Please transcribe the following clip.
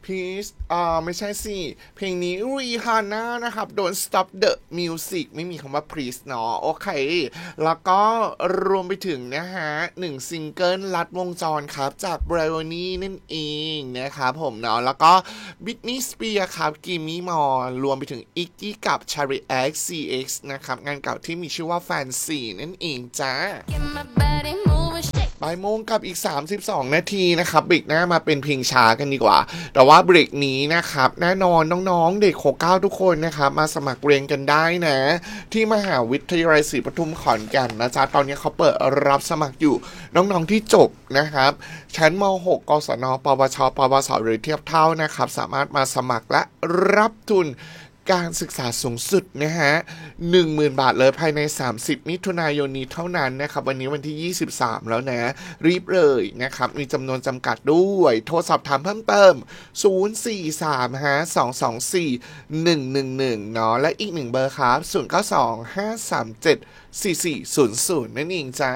พีชไม่ใช่สิเพลงนี้รีฮาน่านะครับ Don't Stop the Music ไม่มีคำว่า please เนาะโอเคแล้วก็รวมไปถึงนะฮะ1ซิงเกิลลัดวงจรครับจาก Brownie นั่นเองนะครับผมเนาะแล้วก็ Britney Spears ครับ Gimme More รวมไปถึง Iggy กับ Charli XCX นะครับงานเก่าที่มีชื่อว่า Fancy นั่นเองจ้าบ่ายโมงกับอีก32นาทีนะครับเบรกหน้ามาเป็นเพลงช้ากันดีกว่าแต่ว่าเบรกนี้นะครับแน่นอนน้องๆเด็ก69ทุกคนนะครับมาสมัครเรียนกันได้นะที่มหาวิทยาลัยศรีปทุมขอนแก่นนะจ๊ะตอนนี้เขาเปิดรับสมัครอยู่น้องๆที่จบนะครับชั้นม.6 กศน.ปวช.ปวส.หรือเทียบเท่านะครับสามารถมาสมัครและรับทุนการศึกษาสูงสุดนะฮะ 10,000 บาทเลยภายใน30มิถุนายนนี้เท่านั้นนะครับวันนี้วันที่23แล้วนะรีบเลยนะครับมีจำนวนจำกัดด้วยโทรสอบถามเพิ่มเติม0435241111เนาะและอีก1เบอร์ครับ0925374400นั่นเองจ้า